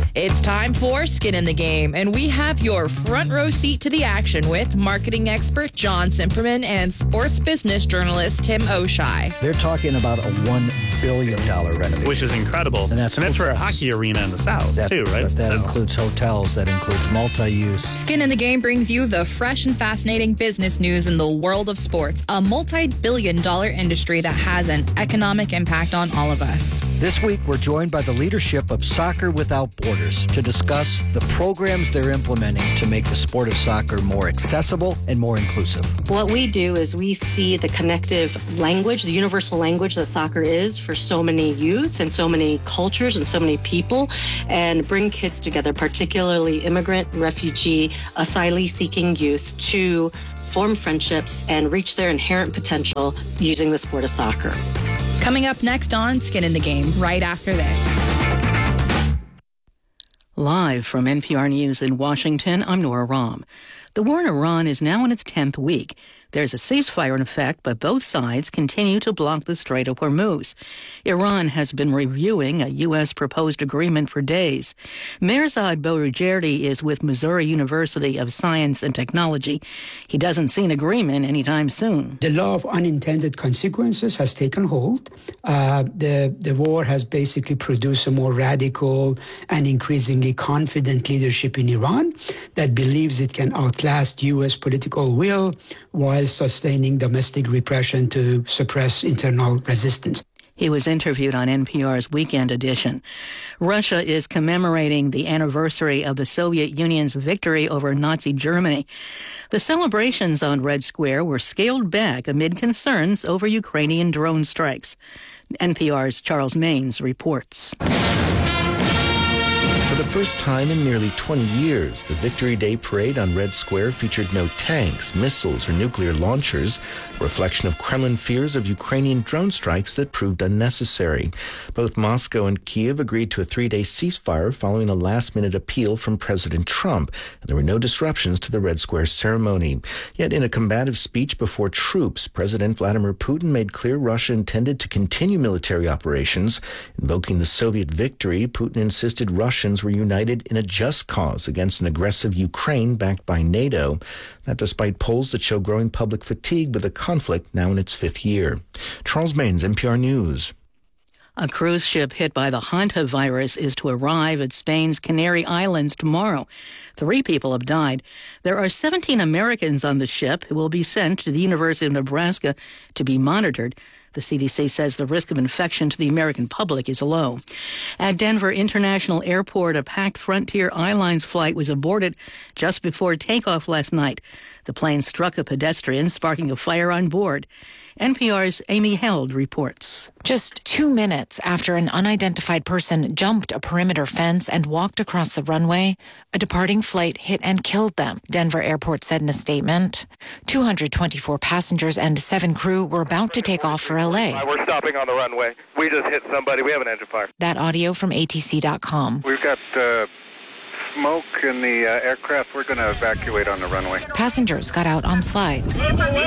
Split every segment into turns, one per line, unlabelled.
It's time for Skin in the Game, and we have your front row seat to the action with marketing expert John Simperman and sports business journalist Tim O'Shea.
They're talking about a $1 billion renovation.
Which is incredible. And that's for a hockey arena in the South, too, right?
But that includes hotels, that includes multi-use.
Skin in the Game brings you the fresh and fascinating business news in the world of sports, a multi-billion-dollar industry that has an economic impact on all of us.
This week, we're joined by the leadership of Soccer Without Borders to discuss the programs they're implementing to make the sport of soccer more accessible and more inclusive.
What we do is we see the connective language, the universal language that soccer is for so many youth and so many cultures and so many people, and bring kids together, particularly immigrant, refugee, asylee-seeking youth, to form friendships and reach their inherent potential using the sport of soccer.
Coming up next on Skin in the Game, right after this.
Live from NPR News in Washington, I'm Nora Rahm. The war in Iran is now in its 10th week. There's a ceasefire in effect, but both sides continue to block the Strait of Hormuz. Iran has been reviewing a U.S. proposed agreement for days. Mehrzad Boujerdi is with Missouri University of Science and Technology. He doesn't see an agreement anytime soon.
The law of unintended consequences has taken hold. The war has basically produced a more radical and increasingly confident leadership in Iran that believes it can outlast U.S. political will while sustaining domestic repression to suppress internal resistance.
He was interviewed on NPR's Weekend Edition. Russia is commemorating the anniversary of the Soviet Union's victory over Nazi Germany. The celebrations on Red Square were scaled back amid concerns over Ukrainian drone strikes. NPR's Charles Maines reports.
For the first time in nearly 20 years, the Victory Day parade on Red Square featured no tanks, missiles, or nuclear launchers, a reflection of Kremlin fears of Ukrainian drone strikes that proved unnecessary. Both Moscow and Kyiv agreed to a 3-day ceasefire following a last-minute appeal from President Trump, and there were no disruptions to the Red Square ceremony. Yet in a combative speech before troops, President Vladimir Putin made clear Russia intended to continue military operations. Invoking the Soviet victory, Putin insisted Russians were united in a just cause against an aggressive Ukraine backed by NATO. That despite polls that show growing public fatigue with the conflict now in its 5th year. Charles Maines, NPR News.
A cruise ship hit by the hantavirus is to arrive at Spain's Canary Islands tomorrow. 3 people have died. There are 17 Americans on the ship who will be sent to the University of Nebraska to be monitored. The CDC says the risk of infection to the American public is low. At Denver International Airport, a packed Frontier Airlines flight was aborted just before takeoff last night. The plane struck a pedestrian, sparking a fire on board. NPR's Amy Held reports.
Just 2 minutes after an unidentified person jumped a perimeter fence and walked across the runway, a departing flight hit and killed them, Denver Airport said in a statement. 224 passengers and 7 crew were about to take off for L.A.
We're stopping on the runway. We just hit somebody. We have an engine fire.
That audio from ATC.com.
We've got smoke in the aircraft. We're going to evacuate on the runway.
Passengers got out on slides.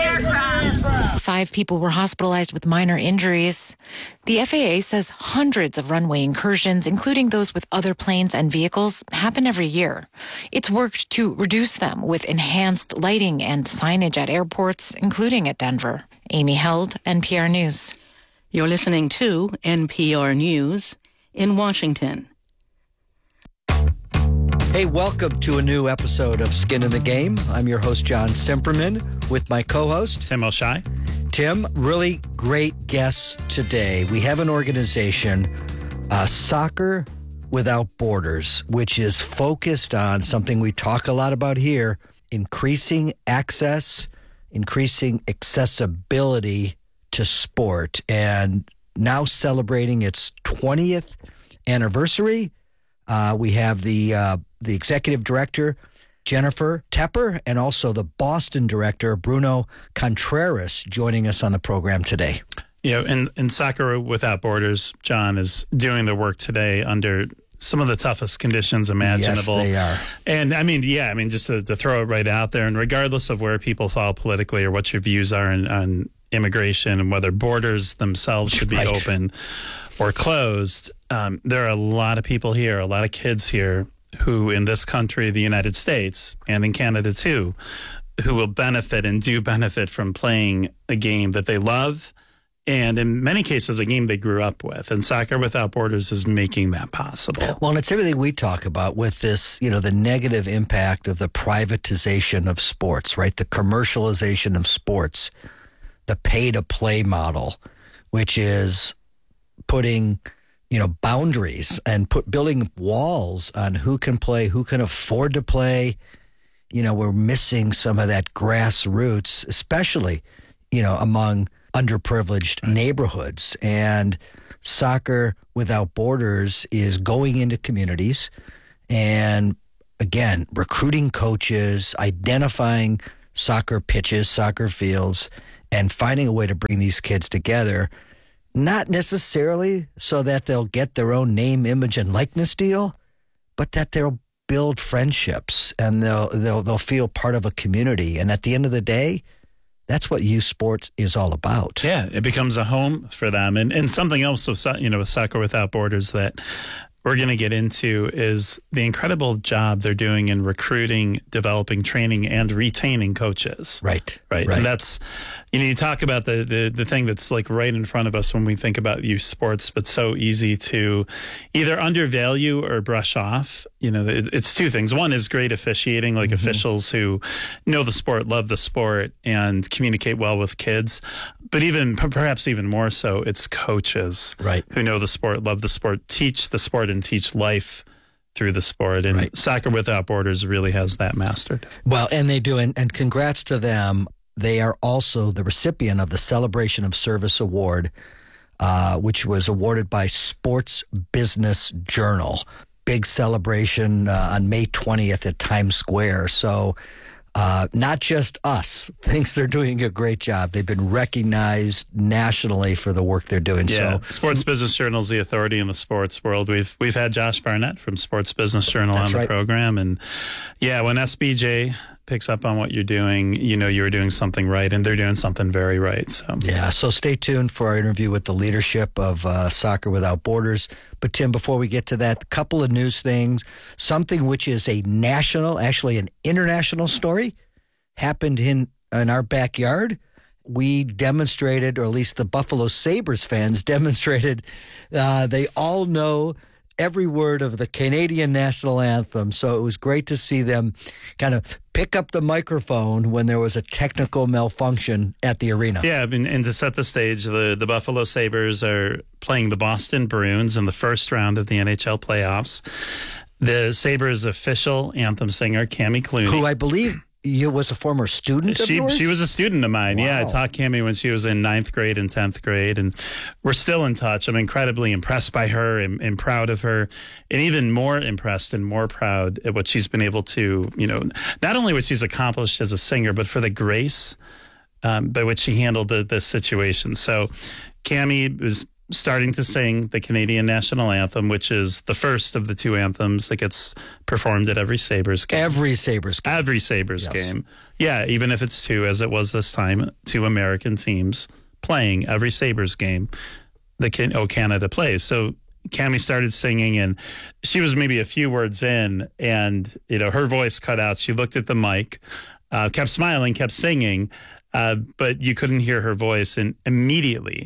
5 people were hospitalized with minor injuries. The FAA says hundreds of runway incursions, including those with other planes and vehicles, happen every year. It's worked to reduce them with enhanced lighting and signage at airports, including at Denver. Amy Held, NPR News.
You're listening to NPR News in Washington.
Hey, welcome to a new episode of Skin in the Game. I'm your host, John Simperman, with my co-host,
Tim O'Shea.
Tim, really great guests today. We have an organization, Soccer Without Borders, which is focused on something we talk a lot about here, increasing access, increasing accessibility to sport, and now celebrating its 20th anniversary. We have the executive director, Jennifer Tepper, and also the Boston director, Bruno Contreras, joining us on the program today.
Yeah, and Soccer Without Borders, John, is doing the work today under some of the toughest conditions imaginable.
Yes, they are.
And I mean, just to throw it right out there, and regardless of where people fall politically or what your views are on immigration and whether borders themselves should be open, or closed, there are a lot of people here, a lot of kids here who in this country, the United States, and in Canada too, who will benefit and do benefit from playing a game that they love, and in many cases, a game they grew up with. And Soccer Without Borders is making that possible.
Well, and it's everything we talk about with this, the negative impact of the privatization of sports, right? The commercialization of sports, the pay-to-play model, which is putting boundaries and building walls on who can play, who can afford to play. We're missing some of that grassroots, especially, among underprivileged neighborhoods. And Soccer Without Borders is going into communities and, again, recruiting coaches, identifying soccer pitches, soccer fields, and finding a way to bring these kids together. Not necessarily so that they'll get their own name, image, and likeness deal, but that they'll build friendships and they'll feel part of a community. And at the end of the day, that's what youth sports is all about.
Yeah, it becomes a home for them. And something else with Soccer Without Borders that we're going to get into is the incredible job they're doing in recruiting, developing, training, and retaining coaches.
Right.
And that's, you talk about the thing that's like right in front of us when we think about youth sports, but so easy to either undervalue or brush off. It's two things. One is great officiating, like officials who know the sport, love the sport, and communicate well with kids. But perhaps even more so, it's coaches who know the sport, love the sport, teach the sport, and teach life through the sport. And Soccer Without Borders really has that mastered.
Well, and they do. And congrats to them. They are also the recipient of the Celebration of Service Award, which was awarded by Sports Business Journal. Big celebration on May 20th at Times Square. So not just us thinks they're doing a great job. They've been recognized nationally for the work they're doing.
Yeah, so Sports Business Journal is the authority in the sports world. We've had Josh Barnett from Sports Business Journal on the program. And yeah, when SBJ picks up on what you're doing, you're doing something right, and they're doing something very right. So
stay tuned for our interview with the leadership of Soccer Without Borders. But Tim, before we get to that, a couple of news things. Something which is a national, actually an international story, happened in our backyard. We demonstrated, or at least the Buffalo Sabres fans demonstrated, they all know every word of the Canadian national anthem. So it was great to see them kind of pick up the microphone when there was a technical malfunction at the arena.
Yeah, and to set the stage, the Buffalo Sabres are playing the Boston Bruins in the first round of the NHL playoffs. The Sabres official anthem singer, Cami Clooney,
who I believe was a former student of yours?
She was a student of mine.
Wow.
Yeah, I taught Cami when she was in 9th grade and 10th grade, and we're still in touch. I'm incredibly impressed by her and proud of her, and even more impressed and more proud at what she's been able to, not only what she's accomplished as a singer, but for the grace by which she handled this situation. So Cami was starting to sing the Canadian national anthem, which is the first of the two anthems that gets performed at every Sabres game.
Every Sabres
game. Yeah, even if it's two, as it was this time, two American teams playing every Sabres game that Canada plays. So Cami started singing, and she was maybe a few words in, and her voice cut out. She looked at the mic, kept smiling, kept singing, but you couldn't hear her voice. And immediately,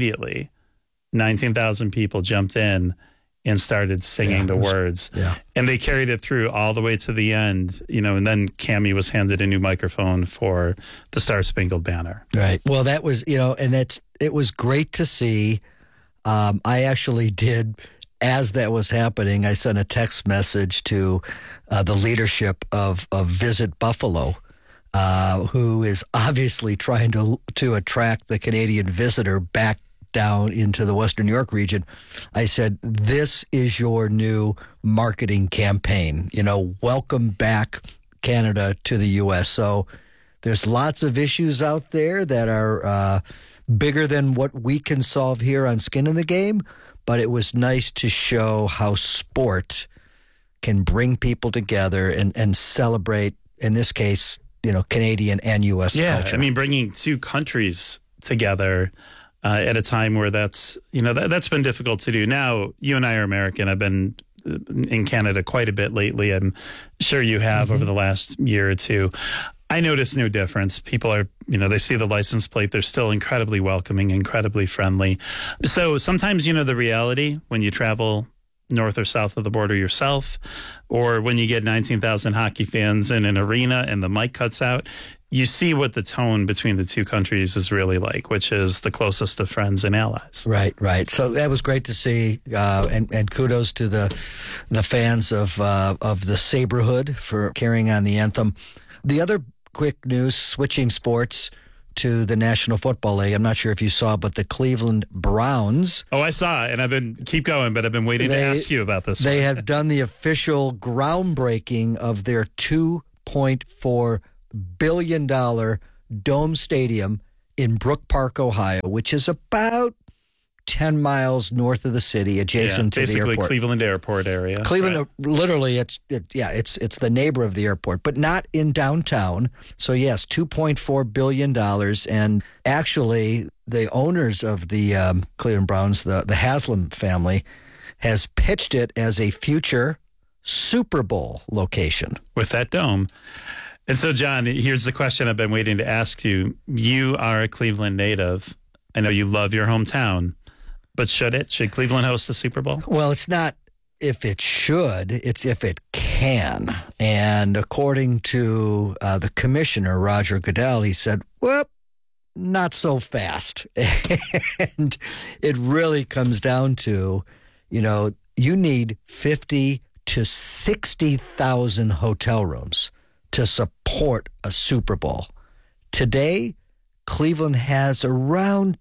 19,000 people jumped in and started singing the words.
Yeah.
And they carried it through all the way to the end, and then Cami was handed a new microphone for the Star Spangled Banner.
Right. Well, that was, and it was great to see. I actually did, as that was happening, I sent a text message to the leadership of Visit Buffalo, who is obviously trying to attract the Canadian visitor back down into the Western New York region. I said, this is your new marketing campaign. Welcome back Canada to the U.S. So there's lots of issues out there that are bigger than what we can solve here on Skin in the Game, but it was nice to show how sport can bring people together and celebrate, in this case, Canadian and U.S. culture.
I mean, bringing two countries together at a time where that's been difficult to do. Now, you and I are American. I've been in Canada quite a bit lately. I'm sure you have over the last year or two. I notice no difference. People are, they see the license plate. They're still incredibly welcoming, incredibly friendly. So sometimes, the reality when you travel north or south of the border yourself, or when you get 19,000 hockey fans in an arena and the mic cuts out, you see what the tone between the two countries is really like, which is the closest of friends and allies.
Right. So that was great to see, and kudos to the fans of the Saberhood for carrying on the anthem. The other quick news, switching sports to the National Football League. I'm not sure if you saw, but the Cleveland Browns.
Oh, I saw it, and I've been waiting to ask you about this.
They have done the official groundbreaking of their $2.4 billion dome stadium in Brook Park, Ohio, which is about 10 miles north of the city, adjacent to the airport.
Basically Cleveland Airport area.
Cleveland,
right.
Literally, it's the neighbor of the airport, but not in downtown. So yes, $2.4 billion. And actually, the owners of the Cleveland Browns, the Haslam family, has pitched it as a future Super Bowl location.
With that dome. And so, John, here's the question I've been waiting to ask you. You are a Cleveland native. I know you love your hometown. But should Cleveland host the Super Bowl?
Well, it's not if it should, it's if it can. And according to the commissioner, Roger Goodell, he said, well, not so fast. And it really comes down to, you need 50 to 60,000 hotel rooms to support a Super Bowl. Today, Cleveland has around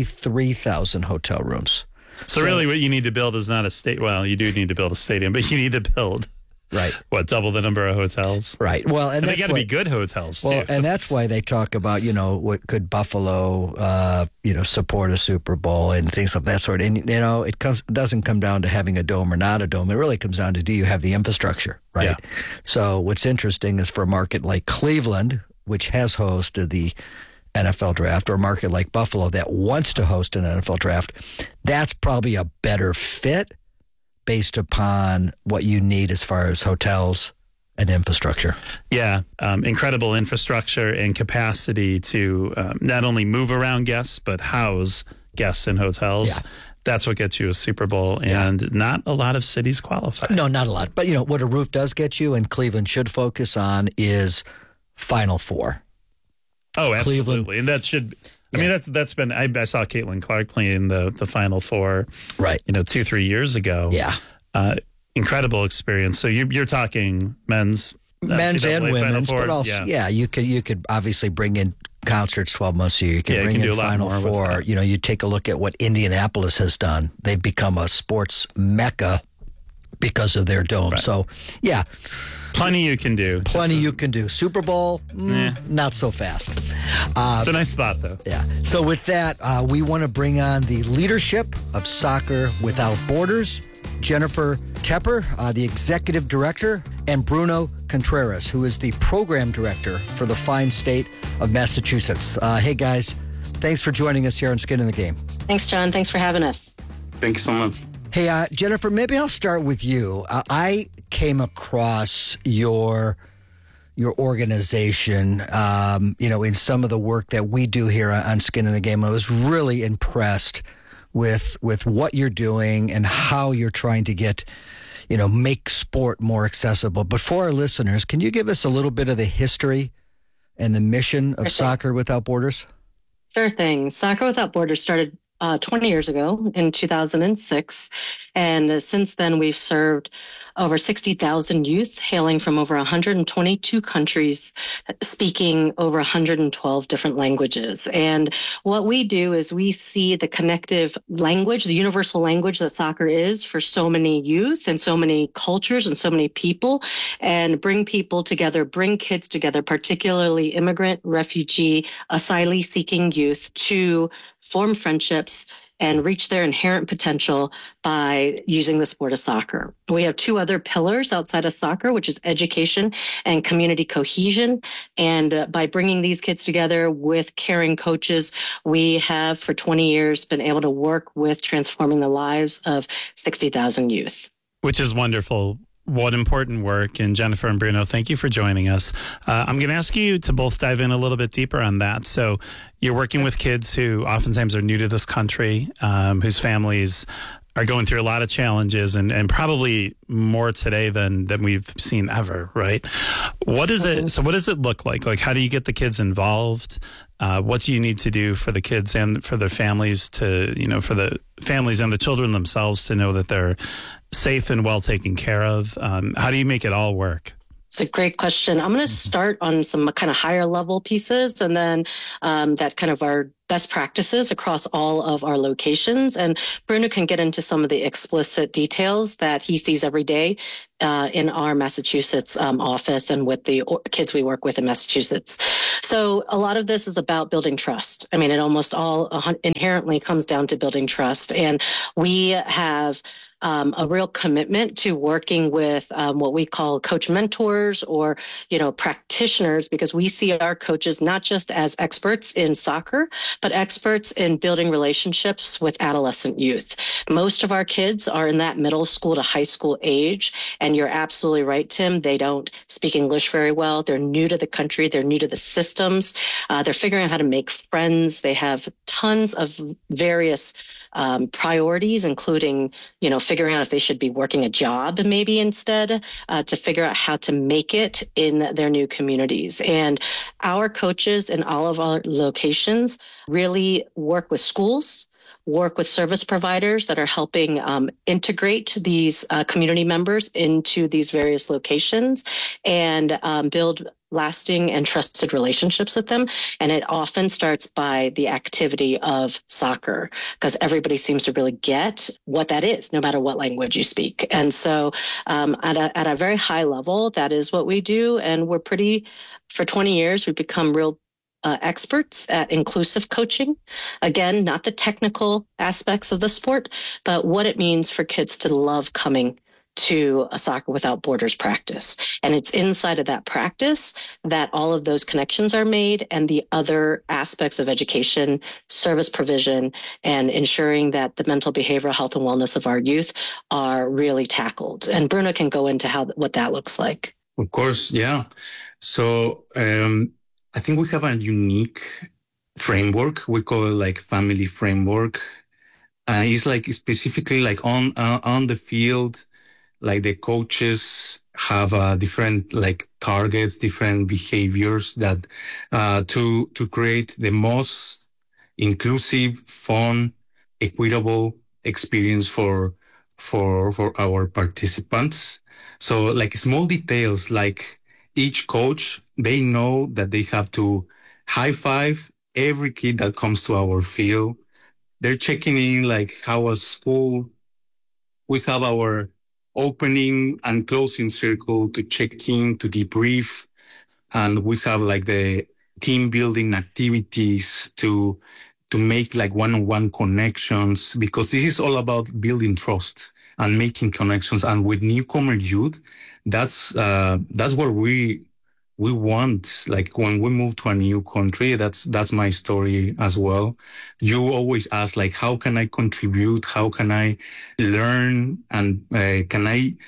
23,000 hotel rooms.
So really what you need to build is not a state. Well, you do need to build a stadium, but you need to build, double the number of hotels?
Right. Well, and
they got to be good hotels, too.
Well, and that's why they talk about, what could Buffalo, support a Super Bowl and things of that sort. And, it doesn't come down to having a dome or not a dome. It really comes down to, do you have the infrastructure, right?
Yeah.
So what's interesting is for a market like Cleveland, which has hosted the NFL draft, or a market like Buffalo that wants to host an NFL draft, that's probably a better fit based upon what you need as far as hotels and infrastructure.
Yeah, incredible infrastructure and capacity to not only move around guests, but house guests in hotels.
Yeah.
That's what gets you a Super Bowl, and not a lot of cities qualify.
No, not a lot. But, what a roof does get you, and Cleveland should focus on, is Final Four.
Oh, absolutely. Cleveland. And that should, I mean, that's been, I saw Caitlin Clark playing the Final Four,
right?
2-3 years ago.
Yeah.
Incredible experience. So you're talking men's
and women's, but also, you could obviously bring in concerts 12 months a year. You can bring in Final Four. You take a look at what Indianapolis has done. They've become a sports mecca because of their dome. Right. So, yeah.
Plenty you can do.
You can do. Super Bowl, not so fast.
It's a nice thought, though.
Yeah. So with that, we want to bring on the leadership of Soccer Without Borders, Jennifer Tepper, the executive director, and Bruno Contreras, who is the program director for the fine state of Massachusetts. Hey, guys, thanks for joining us here on Skin in the Game.
Thanks, John. Thanks for having us.
Thank you so much.
Hey, Jennifer, maybe I'll start with you. I came across your organization, in some of the work that we do here on Skin in the Game. I was really impressed with what you're doing and how you're trying to get, make sport more accessible. But for our listeners, can you give us a little bit of the history and the mission of Soccer Without Borders?
Sure thing. Soccer Without Borders started 20 years ago in 2006. And since then, we've served over 60,000 youth hailing from over 122 countries, speaking over 112 different languages. And what we do is we see the connective language, the universal language that soccer is for so many youth and so many cultures and so many people, and bring people together, bring kids together, particularly immigrant, refugee, asylee-seeking youth, to form friendships, and reach their inherent potential by using the sport of soccer. We have two other pillars outside of soccer, which is education and community cohesion. And by bringing these kids together with caring coaches, we have for 20 years been able to work with transforming the lives of 60,000 youth.
Which is wonderful. What important work. And Jennifer and Bruno, thank you for joining us. I'm going to ask you to both dive in a little bit deeper on that. So you're working with kids who oftentimes are new to this country, whose families are going through a lot of challenges and probably more today than we've seen ever, right? What is it? So what does it look like? Like, how do you get the kids involved? What do you need to do for the kids and for their families to, for the families and the children themselves to know that they're safe and well taken care of? How do you make it all work?
It's a great question. I'm going to start on some kind of higher level pieces and then that kind of our best practices across all of our locations. And Bruno can get into some of the explicit details that he sees every day in our Massachusetts office and with the kids we work with in Massachusetts. So a lot of this is about building trust. I mean, it almost all inherently comes down to building trust. And we have a real commitment to working with what we call coach mentors or, practitioners, because we see our coaches not just as experts in soccer, but experts in building relationships with adolescent youth. Most of our kids are in that middle school to high school age. And you're absolutely right, Tim. They don't speak English very well. They're new to the country. They're new to the systems. They're figuring out how to make friends. They have tons of various priorities, including, figuring out if they should be working a job maybe instead, to figure out how to make it in their new communities. And our coaches in all of our locations really work with schools, work with service providers that are helping integrate these community members into these various locations and build lasting and trusted relationships with them. And it often starts by the activity of soccer, because everybody seems to really get what that is, no matter what language you speak. And so at a very high level, that is what we do. And we're for 20 years, we've become real experts at inclusive coaching. Again, not the technical aspects of the sport, but what it means for kids to love coming to a Soccer Without Borders practice. And it's inside of that practice that all of those connections are made and the other aspects of education, service provision, and ensuring that the mental behavioral health and wellness of our youth are really tackled. And Bruno can go into what that looks like.
Of course, yeah. So I think we have a unique framework. We call it like family framework. It's like specifically like on the field, like the coaches have different like targets, different behaviors that to create the most inclusive, fun, equitable experience for our participants. So like small details, like each coach, they know that they have to high five every kid that comes to our field. They're checking in like how was school. We have our opening and closing circle to check in, to debrief. And we have like the team building activities to make like one-on-one connections, because this is all about building trust and making connections. And with newcomer youth, that's what we want. Like when we move to a new country, that's my story as well. You always ask like, how can I contribute? How can I learn? And can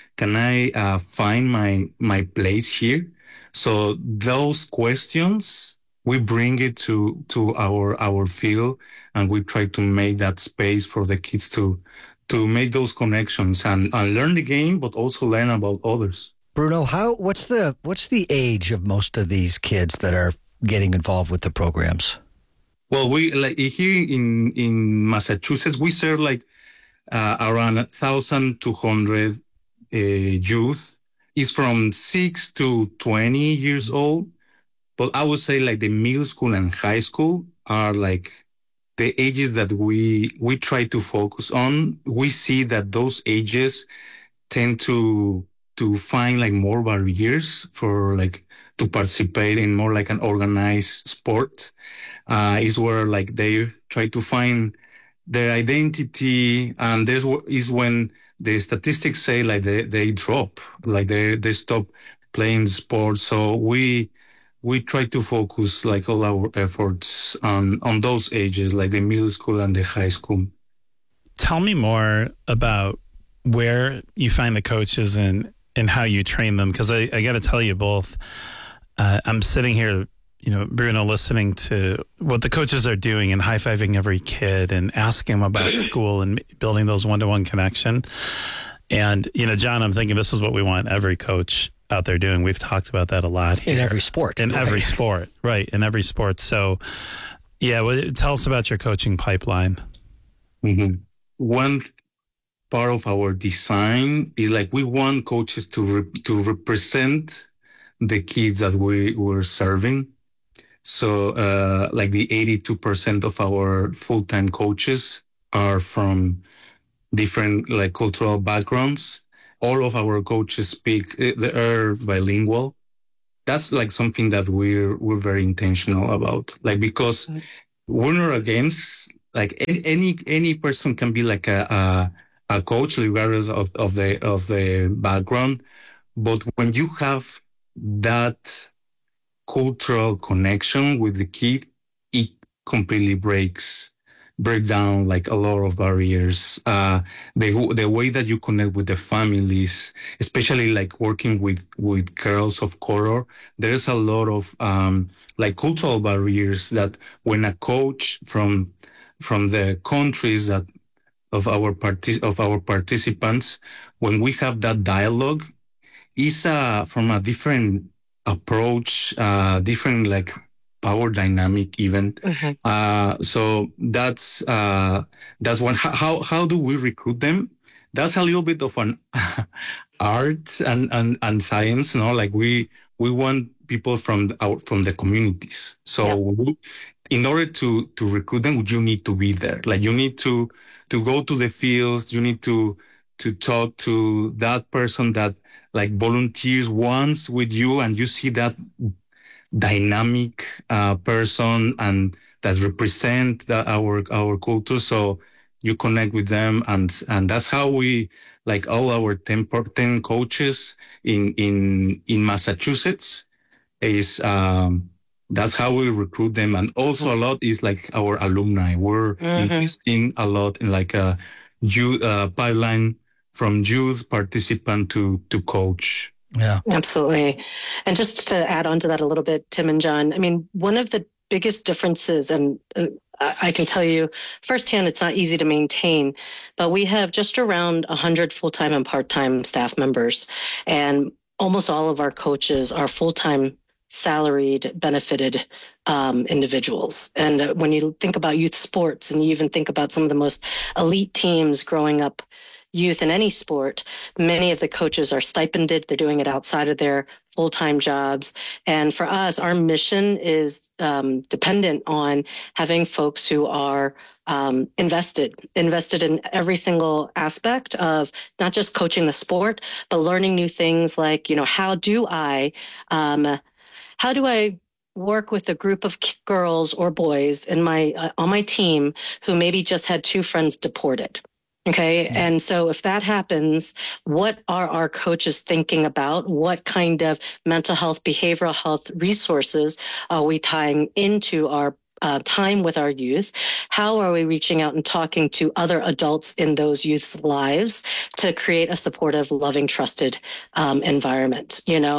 I find my place here? So those questions, we bring it to our field, and we try to make that space for the kids to make those connections and learn the game, but also learn about others.
Bruno, what's the age of most of these kids that are getting involved with the programs?
Well, we like here in Massachusetts, we serve like around 1,200 youth. It's from 6 to 20 years old. But I would say like the middle school and high school are like the ages that we try to focus on. We see that those ages tend to find like more barriers for like to participate in more like an organized sport. Is where like they try to find their identity, and this is when the statistics say like they drop, like they stop playing sports. So we try to focus like all our efforts on those ages, like the middle school and the high school.
Tell me more about where you find the coaches and how you train them, because I got to tell you both. I'm sitting here, Bruno, listening to what the coaches are doing and high-fiving every kid and asking them about school and building those one-to-one connection. And, John, I'm thinking this is what we want every coach out there doing. We've talked about that a lot here.
In every sport.
Every sport, right, in every sport. So, tell us about your coaching pipeline.
Mm-hmm. One part of our design is like we want coaches to represent the kids that we were serving. So, like the 82% of our full-time coaches are from different like cultural backgrounds. All of our coaches are bilingual. That's like something that we're very intentional about. Like, because we're not against, like any person can be like a coach regardless of the background. But when you have that cultural connection with the kid, it completely breaks down like a lot of barriers. The way that you connect with the families, especially like working with girls of color, there's a lot of like cultural barriers that when a coach from the countries that of our participants, when we have that dialogue, is from a different approach, different like power dynamic even. Mm-hmm. So that's one. How do we recruit them? That's a little bit of an art and science, Like we want people from the communities. So in order to recruit them, you need to be there. Like you need to go to the fields. You need to talk to that person that like volunteers once with you, and you see that dynamic person and that represent our culture. So you connect with them, and that's how we, like all our 10 coaches in Massachusetts is that's how we recruit them. And also a lot is like our alumni. We're investing a lot in like a youth pipeline from youth participant to coach.
Yeah,
absolutely. And just to add on to that a little bit, Tim and John, I mean, one of the biggest differences, and I can tell you firsthand, it's not easy to maintain, but we have just around 100 full-time and part-time staff members, and almost all of our coaches are full-time salaried, benefited individuals. And when you think about youth sports, and you even think about some of the most elite teams growing up youth in any sport, many of the coaches are stipended. They're doing it outside of their full-time jobs. And for us, our mission is dependent on having folks who are invested in every single aspect of not just coaching the sport, but learning new things like, how do I work with a group of girls or boys in on my team who maybe just had 2 friends deported? Okay. Yeah. And so if that happens, what are our coaches thinking about? What kind of mental health, behavioral health resources are we tying into our time with our youth? How are we reaching out and talking to other adults in those youth's lives to create a supportive, loving, trusted environment,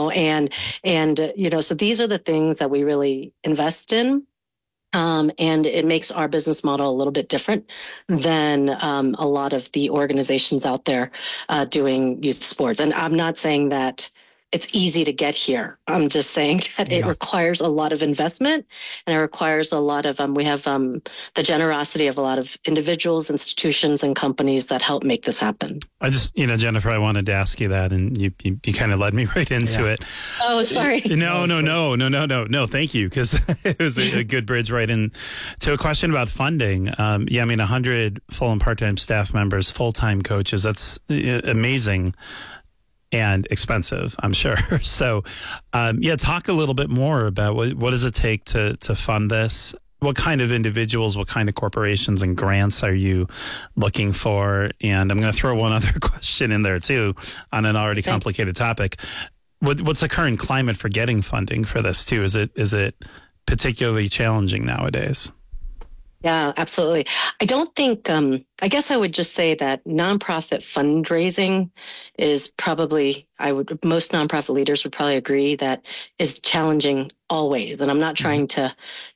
so these are the things that we really invest in. And it makes our business model a little bit different than a lot of the organizations out there doing youth sports. And I'm not saying that it's easy to get here. I'm just saying that it requires a lot of investment, and it requires a lot of, we have the generosity of a lot of individuals, institutions, and companies that help make this happen.
I just, Jennifer, I wanted to ask you that, and you kind of led me right into it.
Oh, sorry.
No, thank you, because it was a good bridge right in to a question about funding. 100 full and part-time staff members, full-time coaches, that's amazing. And expensive, I'm sure. So, talk a little bit more about what does it take to fund this, what kind of individuals, what kind of corporations and grants are you looking for? And I'm going to throw one other question in there too on an already complicated topic. What's the current climate for getting funding for this too? Is it particularly challenging nowadays?
Yeah, absolutely. I don't think, I guess I would just say that nonprofit fundraising is probably, most nonprofit leaders would probably agree that is challenging always. And I'm not trying to,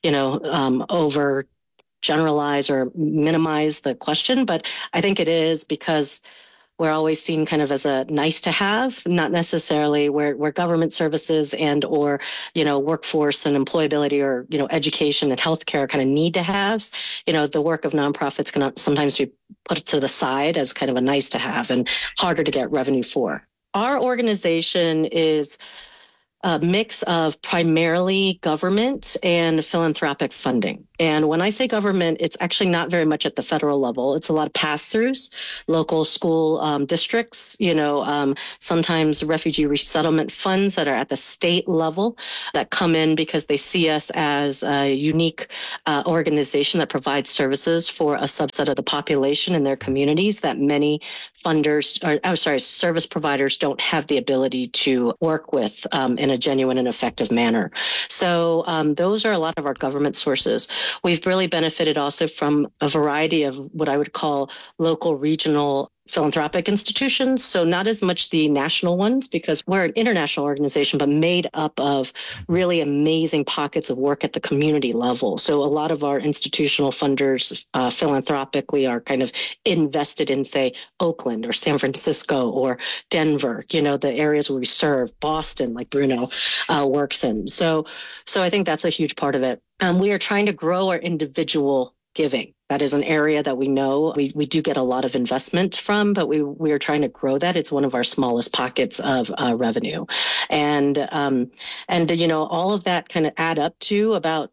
over generalize or minimize the question, but I think it is because we're always seen kind of as a nice to have, not necessarily where government services and or, workforce and employability or, education and healthcare kind of need to haves. The work of nonprofits can sometimes be put to the side as kind of a nice to have and harder to get revenue for. Our organization is a mix of primarily government and philanthropic funding. And when I say government, it's actually not very much at the federal level. It's a lot of pass-throughs, local school districts, sometimes refugee resettlement funds that are at the state level that come in because they see us as a unique organization that provides services for a subset of the population in their communities that many service providers don't have the ability to work with in a genuine and effective manner. So those are a lot of our government sources. We've really benefited also from a variety of what I would call local, regional philanthropic institutions. So not as much the national ones because we're an international organization, but made up of really amazing pockets of work at the community level. So a lot of our institutional funders philanthropically are kind of invested in, say, Oakland or San Francisco or Denver, the areas where we serve, Boston, like Bruno works in. So I think that's a huge part of it. We are trying to grow our individual giving. That is an area that we know we do get a lot of investment from, but we are trying to grow that. It's one of our smallest pockets of revenue. And all of that kind of add up to about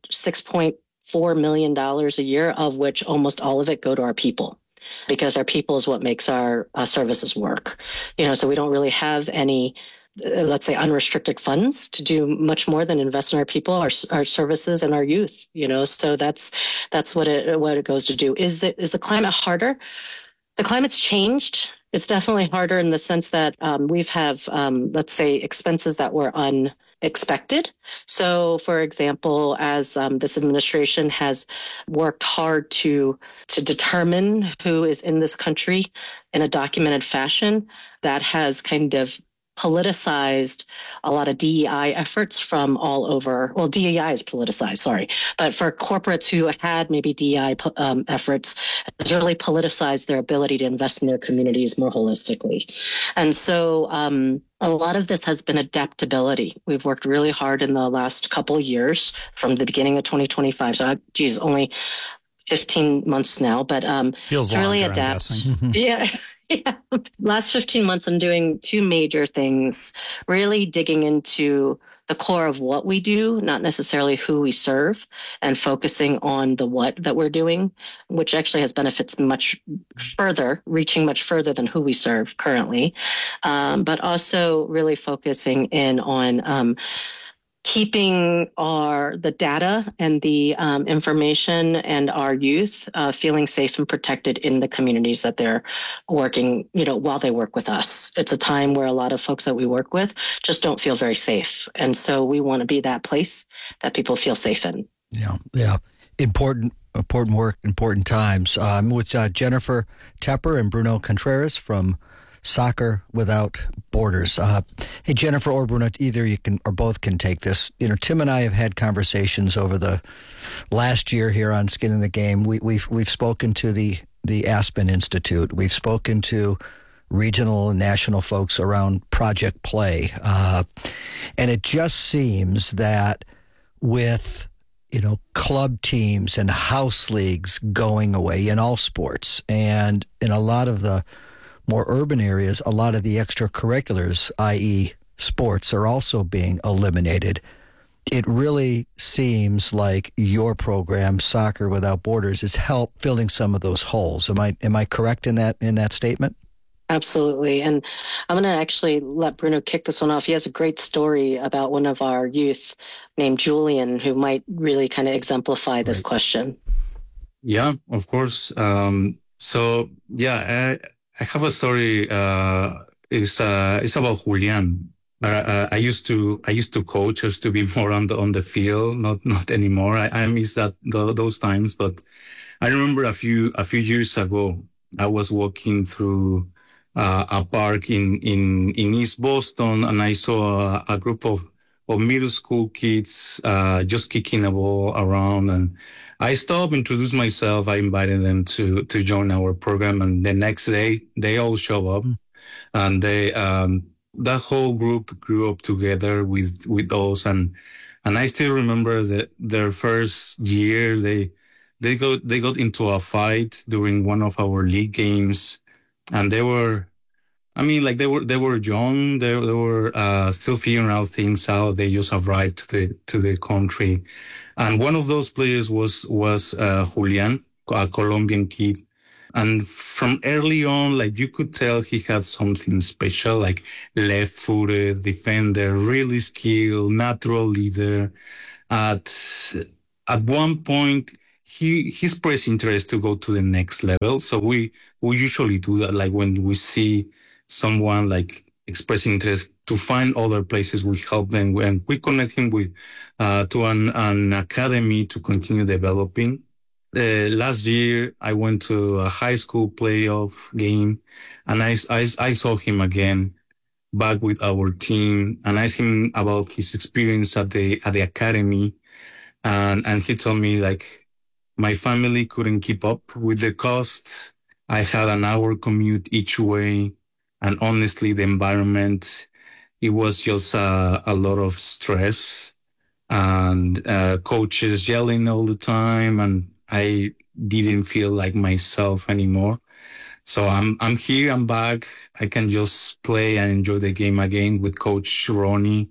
$6.4 million a year, of which almost all of it go to our people. Because our people is what makes our services work. So we don't really have any let's say unrestricted funds to do much more than invest in our people, our services, and our youth. So that's what it goes to do. Is the climate harder? The climate's changed. It's definitely harder in the sense that we've have let's say expenses that were unexpected. So, for example, as this administration has worked hard to determine who is in this country in a documented fashion, that has kind of politicized a lot of DEI efforts from all over. Well, DEI is politicized, sorry. But for corporates who had maybe DEI efforts, it's really politicized their ability to invest in their communities more holistically. And so a lot of this has been adaptability. We've worked really hard in the last couple of years from the beginning of 2025. So, only 15 months now, but
feels
to really
longer,
adapt. Yeah. Yeah. Last 15 months, I'm doing two major things, really digging into the core of what we do, not necessarily who we serve, and focusing on the what that we're doing, which actually has benefits reaching much further than who we serve currently, but also really focusing in on keeping the data and the information and our youth feeling safe and protected in the communities that they're working, while they work with us. It's a time where a lot of folks that we work with just don't feel very safe. And so we want to be that place that people feel safe in.
Yeah. Important work, important times. I'm with Jennifer Tepper and Bruno Contreras from Soccer Without Borders. Hey, Jennifer or Bruno, either you can or both can take this. Tim and I have had conversations over the last year here on Skin in the Game. We've spoken to the Aspen Institute. We've spoken to regional and national folks around Project Play. And it just seems that with club teams and house leagues going away in all sports, and in a lot of the more urban areas, a lot of the extracurriculars, i.e. sports, are also being eliminated. It really seems like your program, Soccer Without Borders, has helped filling some of those holes. Am I correct in that statement?
Absolutely. And I'm going to actually let Bruno kick this one off. He has a great story about one of our youth named Julian, who might really kind of exemplify this question.
Yeah, of course. So yeah, I have a story. It's about Julian. I used to coach, just to be more on the field, not anymore. I miss those times. But I remember a few years ago, I was walking through a park in East Boston, and I saw a group of middle school kids just kicking a ball around, and I stopped, introduced myself. I invited them to join our program, and the next day they all show up, and they that whole group grew up together with us, and I still remember that their first year they got into a fight during one of our league games, and they were young. They were still figuring out things out. They just arrived to the country, and one of those players was Julian, a Colombian kid. And from early on, like, you could tell he had something special, like left-footed defender, really skilled, natural leader. At one point, he expressed interest to go to the next level. So we usually do that, like when we see someone like expressing interest, to find other places, we help them, and we connect him with to an academy to continue developing. Last year, I went to a high school playoff game, and I saw him again back with our team, and I asked him about his experience at the academy, and he told me, like, my family couldn't keep up with the cost. I had an hour commute each way, and honestly, the environment, it was just a lot of stress, and coaches yelling all the time, and I didn't feel like myself anymore. So I'm here, I'm back. I can just play and enjoy the game again with Coach Ronnie.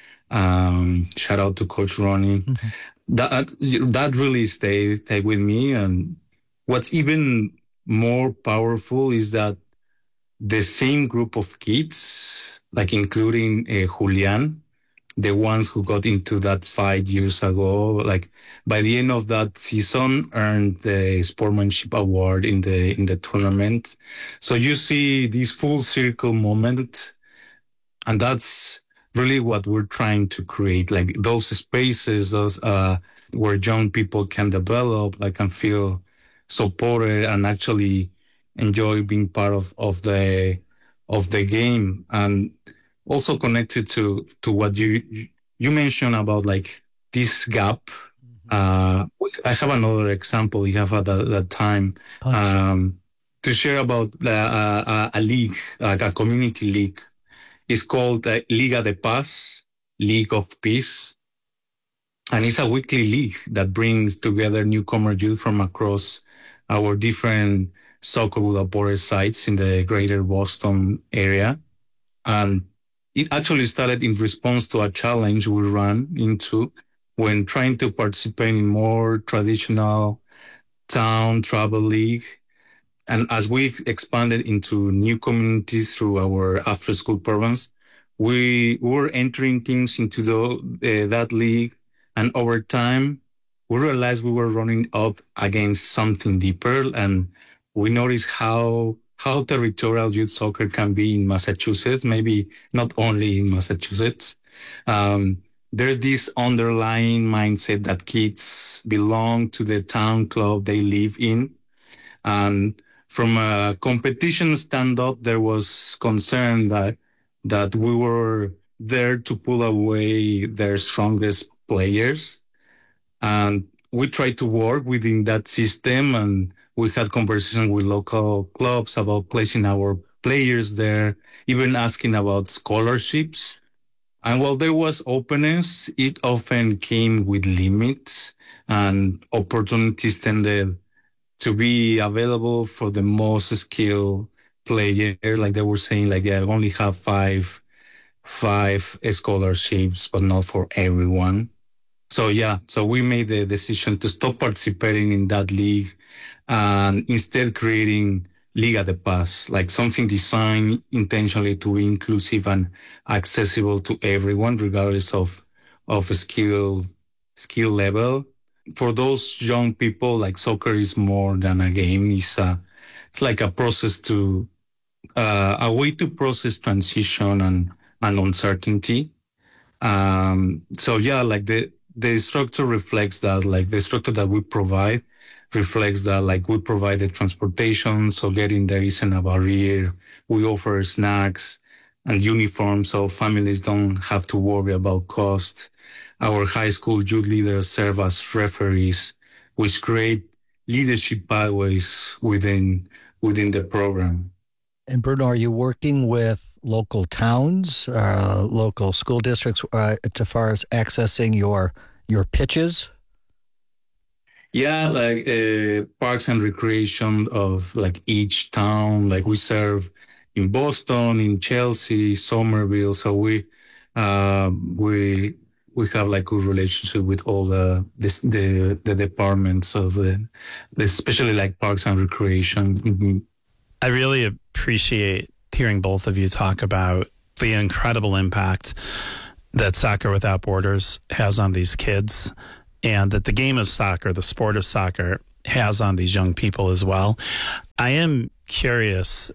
Shout out to Coach Ronnie. Mm-hmm. That really stayed with me. And what's even more powerful is that the same group of kids, like including Julian, the ones who got into that fight years ago, like by the end of that season, earned the sportsmanship award in the tournament. So you see this full circle moment, and that's really what we're trying to create, like those spaces, those where young people can develop, like, can feel supported and actually enjoy being part of the game. And also connected to what you mentioned about, like, this gap. I have another example we have at that time to share about a league, like a community league. It's called Liga de Paz, League of Peace. And it's a weekly league that brings together newcomer youth from across our different soccer Budapest sites in the greater Boston area. And it actually started in response to a challenge we ran into when trying to participate in more traditional town travel league. And as we've expanded into new communities through our after-school programs, we were entering teams into that league. And over time, we realized we were running up against something deeper. And we noticed how territorial youth soccer can be in Massachusetts, maybe not only in Massachusetts. There's this underlying mindset that kids belong to the town club they live in. And from a competition stand-up, there was concern that we were there to pull away their strongest players. And we tried to work within that system, and we had conversations with local clubs about placing our players there, even asking about scholarships. And while there was openness, it often came with limits, and opportunities tended to be available for the most skilled player. Like they were saying, like, they only have five scholarships, but not for everyone. So we made the decision to stop participating in that league and instead creating Liga de Paz, like something designed intentionally to be inclusive and accessible to everyone, regardless of skill level. For those young people, like soccer is more than a game. It's like a process a way to process transition and uncertainty. So yeah, like the structure reflects that, like the structure that we provide reflects that, like we provide the transportation, so getting there isn't a barrier. We offer snacks and uniforms so families don't have to worry about cost. Our high school youth leaders serve as referees, which create leadership pathways within the program.
And Bruno, are you working with local towns, local school districts, as far as accessing your pitches?
Yeah, like parks and recreation of like each town. Like we serve in Boston, in Chelsea, Somerville. So we have like good relationship with all the departments of especially like parks and recreation. Mm-hmm.
I really appreciate hearing both of you talk about the incredible impact that Soccer Without Borders has on these kids, and that the game of soccer, the sport of soccer, has on these young people as well. I am curious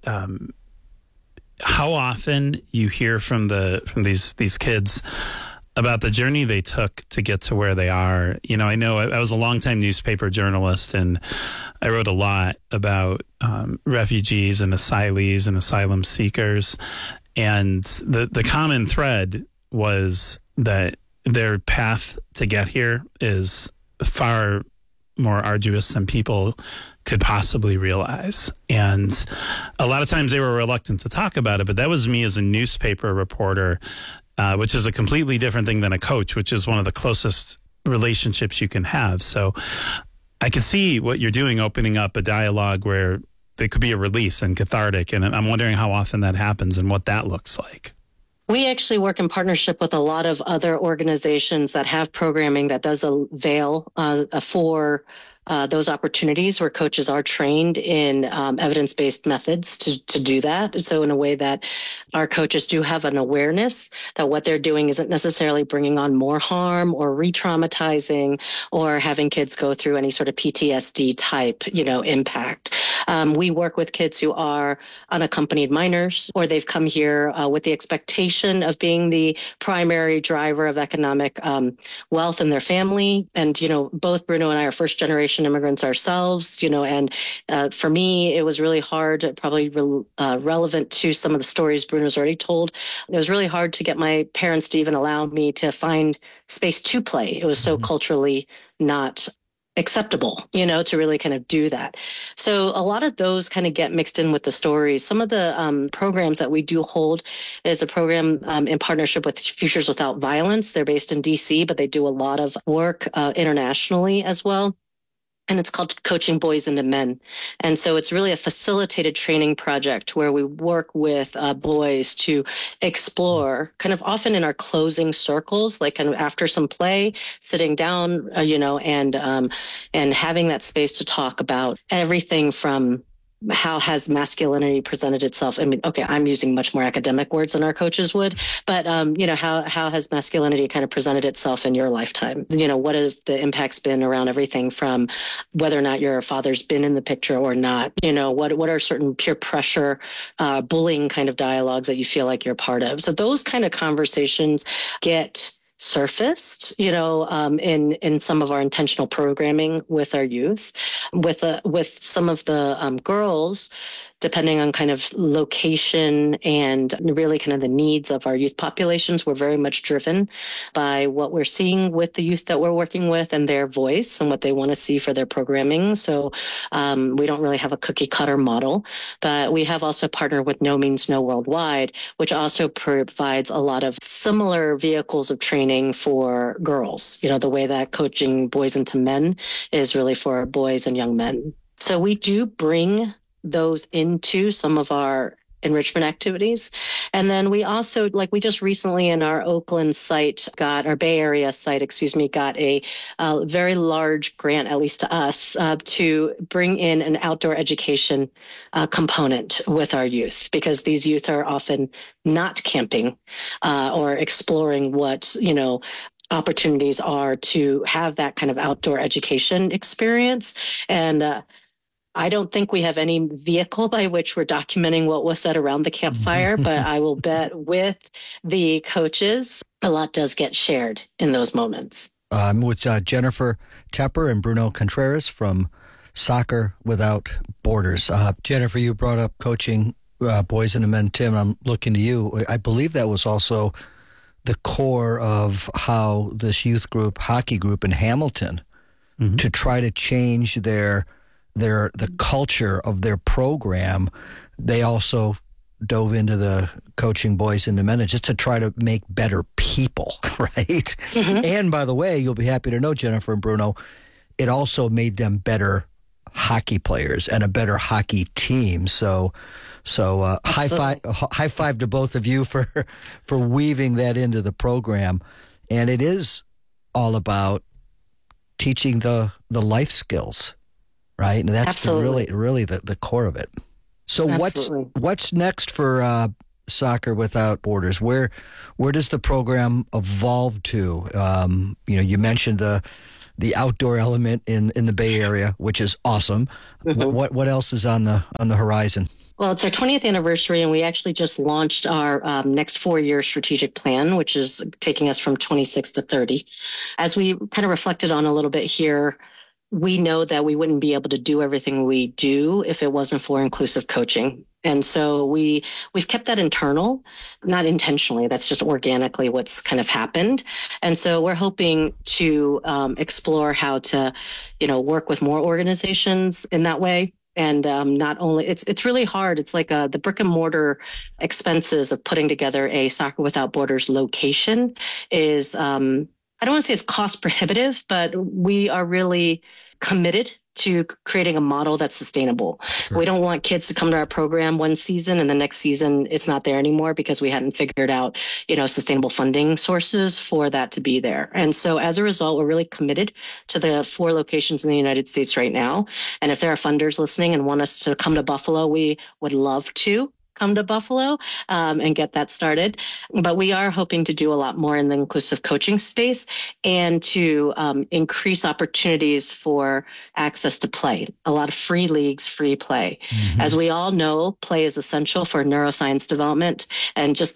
how often you hear from these kids about the journey they took to get to where they are. You know I was a longtime newspaper journalist, and I wrote a lot about refugees and asylees and asylum seekers. And the common thread was that their path to get here is far more arduous than people could possibly realize. And a lot of times they were reluctant to talk about it, but that was me as a newspaper reporter, which is a completely different thing than a coach, which is one of the closest relationships you can have. So I could see what you're doing, opening up a dialogue where there could be a release and cathartic. And I'm wondering how often that happens and what that looks like.
We actually work in partnership with a lot of other organizations that have programming that does avail for those opportunities where coaches are trained in evidence-based methods to do that. So in a way that our coaches do have an awareness that what they're doing isn't necessarily bringing on more harm or re-traumatizing or having kids go through any sort of PTSD type, impact. We work with kids who are unaccompanied minors, or they've come here with the expectation of being the primary driver of economic wealth in their family. And, both Bruno and I are first generation immigrants ourselves, and for me, it was really hard, probably relevant to some of the stories Bruno's already told. It was really hard to get my parents to even allow me to find space to play. It was so culturally not acceptable, to really kind of do that. So a lot of those kind of get mixed in with the stories. Some of the programs that we do hold is a program in partnership with Futures Without Violence. They're based in DC, but they do a lot of work internationally as well. And it's called Coaching Boys into Men. And so it's really a facilitated training project where we work with boys to explore kind of often in our closing circles, like kind of after some play, sitting down, and having that space to talk about everything from how has masculinity presented itself? I mean, okay, I'm using much more academic words than our coaches would, but, how has masculinity kind of presented itself in your lifetime? What have the impacts been around everything from whether or not your father's been in the picture or not? What are certain peer pressure, bullying kind of dialogues that you feel like you're part of? So those kind of conversations get surfaced, in some of our intentional programming with our youth, with some of the girls, depending on kind of location and really kind of the needs of our youth populations. We're very much driven by what we're seeing with the youth that we're working with and their voice and what they want to see for their programming. So we don't really have a cookie cutter model, but we have also partnered with No Means No Worldwide, which also provides a lot of similar vehicles of training for girls. The way that Coaching Boys into Men is really for boys and young men. So we do bring those into some of our enrichment activities. And then we also, like we just recently in our Oakland site our Bay Area site, got a very large grant, at least to us, to bring in an outdoor education component with our youth, because these youth are often not camping or exploring what, opportunities are to have that kind of outdoor education experience. And I don't think we have any vehicle by which we're documenting what was said around the campfire, but I will bet with the coaches, a lot does get shared in those moments.
I'm with Jennifer Tepper and Bruno Contreras from Soccer Without Borders. Jennifer, you brought up coaching boys and men. Tim, I'm looking to you. I believe that was also the core of how this youth group, hockey group in Hamilton, to try to change the culture of their program. They also dove into the coaching boys and men just to try to make better people, right? And by the way, you'll be happy to know, Jennifer and Bruno, it also made them better hockey players and a better hockey team. So high five to both of you for weaving that into the program. And it is all about teaching the life skills, right? And that's really the core of it. So what's next for Soccer Without Borders? Where does the program evolve to? You mentioned the outdoor element in the Bay Area, which is awesome. But what else is on the horizon?
Well, it's our 20th anniversary, and we actually just launched our next 4-year strategic plan, which is taking us from 26 to 30. As we kind of reflected on a little bit here, we know that we wouldn't be able to do everything we do if it wasn't for inclusive coaching. And so we've kept that internal, not intentionally. That's just organically what's kind of happened. And so we're hoping to explore how to, work with more organizations in that way. And not only, it's really hard. It's like the brick and mortar expenses of putting together a Soccer Without Borders location is, I don't want to say it's cost prohibitive, but we are really committed to creating a model that's sustainable. Sure. We don't want kids to come to our program one season and the next season it's not there anymore because we hadn't figured out, sustainable funding sources for that to be there. And so as a result, we're really committed to the 4 locations in the United States right now. And if there are funders listening and want us to come to Buffalo, we would love to come to Buffalo and get that started. But we are hoping to do a lot more in the inclusive coaching space and to increase opportunities for access to play. A lot of free leagues, free play. As we all know, play is essential for neuroscience development, and just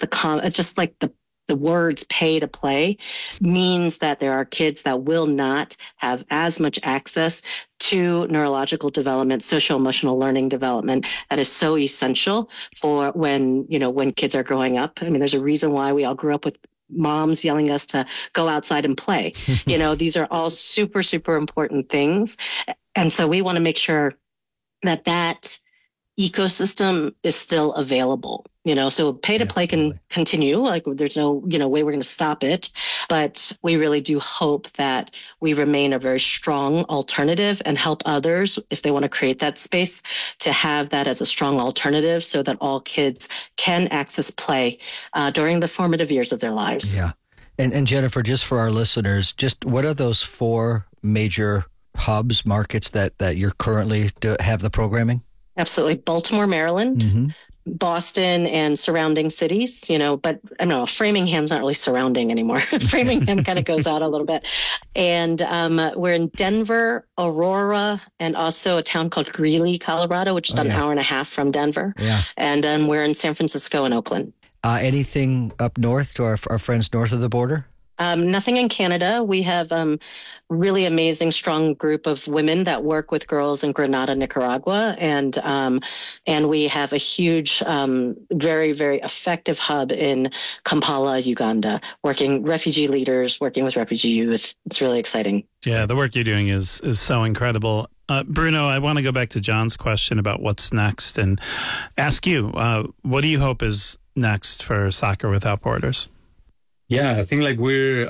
the words pay to play means that there are kids that will not have as much access to neurological development, social emotional learning development that is so essential for when kids are growing up. I mean, there's a reason why we all grew up with moms yelling us to go outside and play. These are all super, super important things. And so we want to make sure that ecosystem is still available, so pay to play can continue. Like there's no, way we're going to stop it, but we really do hope that we remain a very strong alternative and help others if they want to create that space to have that as a strong alternative so that all kids can access play during the formative years of their lives. Yeah.
And Jennifer, just for our listeners, just what are those 4 major hubs, markets that you're currently have the programming?
Absolutely. Baltimore, Maryland, Boston and surrounding cities, but I don't know, Framingham's not really surrounding anymore. Framingham kind of goes out a little bit. And we're in Denver, Aurora, and also a town called Greeley, Colorado, which is about an hour and a half from Denver. Yeah. And then we're in San Francisco and Oakland.
Anything up north to our friends north of the border?
Nothing in Canada. We have really amazing, strong group of women that work with girls in Grenada, Nicaragua, and we have a huge, very, very effective hub in Kampala, Uganda, working refugee leaders, working with refugee youth. It's really exciting.
Yeah, the work you're doing is so incredible. Bruno, I want to go back to John's question about what's next and ask you, what do you hope is next for Soccer Without Borders?
Yeah, I think we're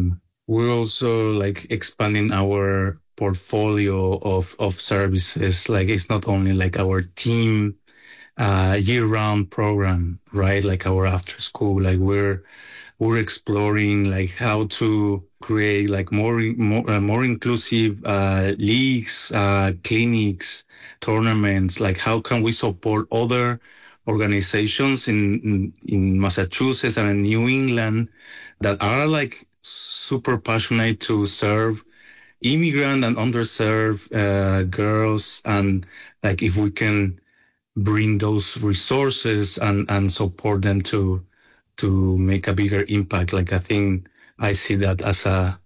also expanding our portfolio of services. It's not only our team year-round program, right? Like our after school, like we're exploring like how to create like more inclusive leagues, clinics, tournaments. Like how can we support other organizations in Massachusetts and in New England that are like super passionate to serve immigrant and underserved girls, and like if we can bring those resources and support them to make a bigger impact. Like I think I see that as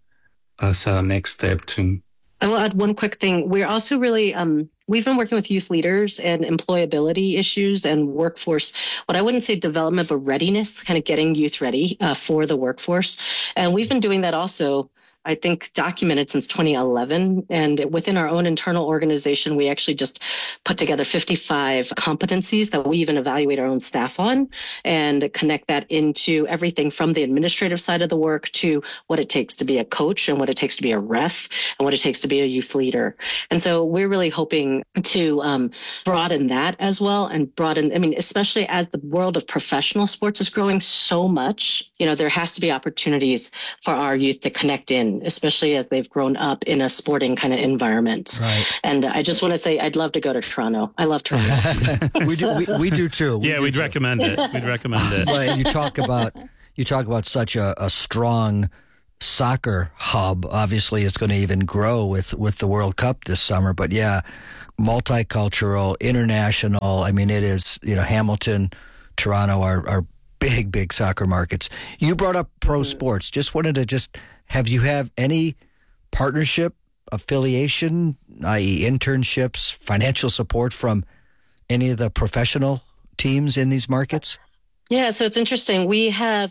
a next step too.
I will add one quick thing. We're also really, we've been working with youth leaders and employability issues and workforce, what I wouldn't say development, but readiness, kind of getting youth ready for the workforce. And we've been doing that also, I think, documented since 2011. And within our own internal organization, we actually just put together 55 competencies that we even evaluate our own staff on and connect that into everything from the administrative side of the work to what it takes to be a coach and what it takes to be a ref and what it takes to be a youth leader. And so we're really hoping to broaden that as well, and especially as the world of professional sports is growing so much, there has to be opportunities for our youth to connect in, especially as they've grown up in a sporting kind of environment.
Right.
And I just want to say, I'd love to go to Toronto. I love Toronto.
we do too.
We'd recommend it. We'd recommend it.
Well, you talk about such a strong soccer hub. Obviously, it's going to even grow with the World Cup this summer. But yeah, multicultural, international. I mean, it is, Hamilton, Toronto are big soccer markets. You brought up pro sports. Just wanted to have you have any partnership, affiliation, i.e. internships, financial support from any of the professional teams in these markets?
Yeah, so it's interesting. We have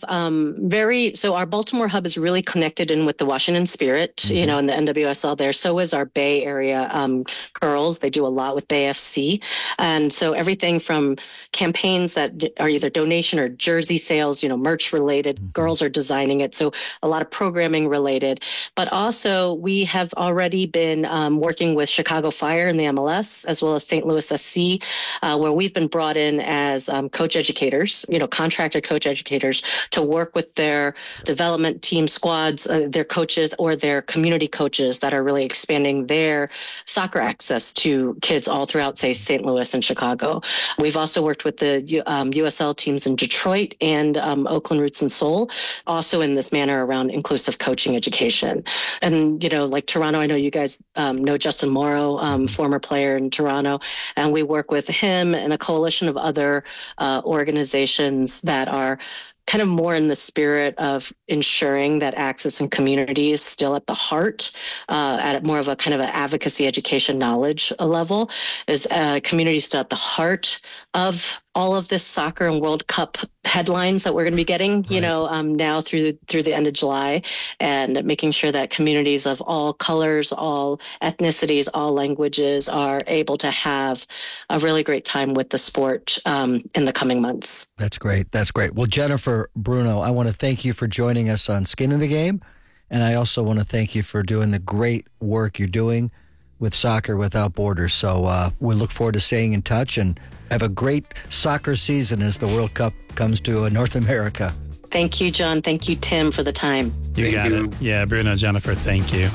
so our Baltimore hub is really connected in with the Washington Spirit, in the NWSL there. So is our Bay Area girls. They do a lot with Bay FC. And so everything from campaigns that are either donation or jersey sales, merch related, girls are designing it. So a lot of programming related. But also we have already been working with Chicago Fire in the MLS, as well as St. Louis SC, where we've been brought in as coach educators, contracted coach educators to work with their development team squads, their coaches or their community coaches that are really expanding their soccer access to kids all throughout, say, St. Louis and Chicago. We've also worked with the USL teams in Detroit and Oakland Roots and Soul, also in this manner around inclusive coaching education. And, like Toronto, I know you guys know Justin Morrow, former player in Toronto, and we work with him and a coalition of other organizations that are kind of more in the spirit of ensuring that access and community is still at the heart, at more of a kind of an advocacy, education, knowledge level, is community still at the heart of all of this soccer and World Cup headlines that we're going to be getting, now through the end of July, and making sure that communities of all colors, all ethnicities, all languages are able to have a really great time with the sport in the coming months.
That's great. Well, Jennifer Bruno, I want to thank you for joining us on Skin in the Game, and I also want to thank you for doing the great work you're doing with Soccer Without Borders. So we look forward to staying in touch and have a great soccer season as the World Cup comes to North America.
Thank you, John. Thank you, Tim, for the time.
You got it. Yeah, Bruno, Jennifer, thank you.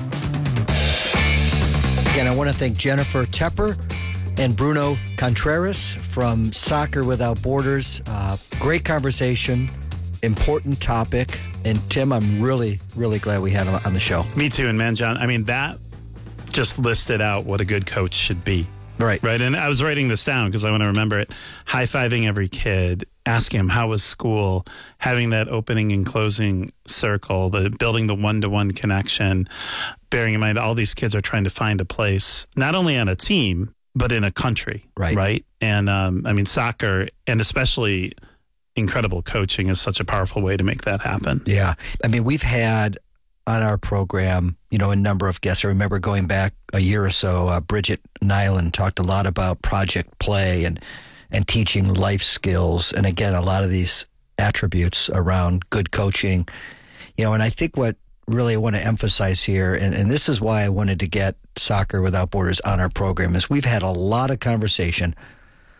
Again, I want to thank Jennifer Tepper and Bruno Contreras from Soccer Without Borders. Great conversation, important topic. And Tim, I'm really, really glad we had him on the show.
Me too. And man, John, that just listed out what a good coach should be.
Right.
And I was writing this down because I want to remember it. High-fiving every kid, asking him how was school, having that opening and closing circle, building the one-to-one connection, bearing in mind all these kids are trying to find a place, not only on a team, but in a country. Right. And soccer, and especially incredible coaching, is such a powerful way to make that happen.
Yeah. We've had on our program, a number of guests. I remember going back a year or so, Bridget Nyland talked a lot about project play and teaching life skills. And again, a lot of these attributes around good coaching, and I think what really I want to emphasize here, and this is why I wanted to get Soccer Without Borders on our program, is we've had a lot of conversation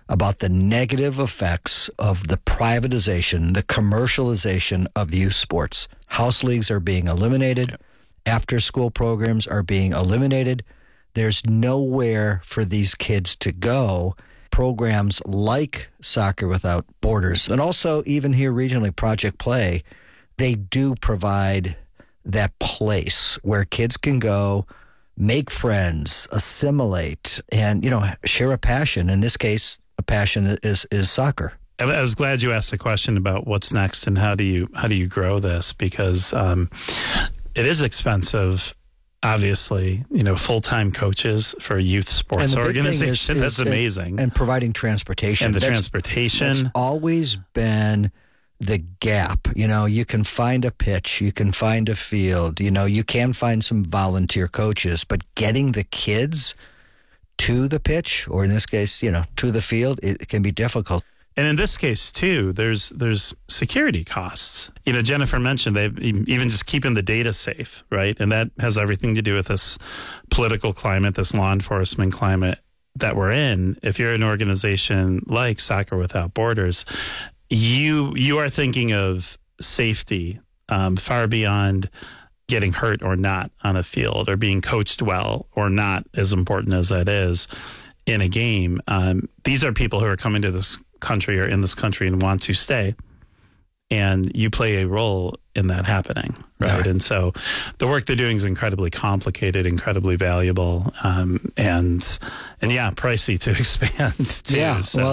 about the negative effects of the privatization, the commercialization of youth sports. House leagues are being eliminated. Yep. After-school programs are being eliminated. There's nowhere for these kids to go. Programs like Soccer Without Borders, and also even here regionally, Project Play, they do provide that place where kids can go, make friends, assimilate, and, share a passion. In this case, a passion is soccer.
I was glad you asked the question about what's next and how do you grow this, because it is expensive. Obviously, full-time coaches for a youth sports organization. That's amazing.
And providing transportation.
And transportation.
That's always been the gap. You can find a pitch, you can find a field, you can find some volunteer coaches, but getting the kids to the pitch, or in this case, to the field, it can be difficult.
And in this case, too, there's security costs. Jennifer mentioned they've even just keeping the data safe, right? And that has everything to do with this political climate, this law enforcement climate that we're in. If you're an organization like Soccer Without Borders, you are thinking of safety far beyond getting hurt or not on a field, or being coached well or not, as important as that is in a game. These are people who are coming to this country or in this country and want to stay, and you play a role in that happening, right? And so the work they're doing is incredibly complicated, incredibly valuable, and pricey to expand too.
Yeah,
so.
well,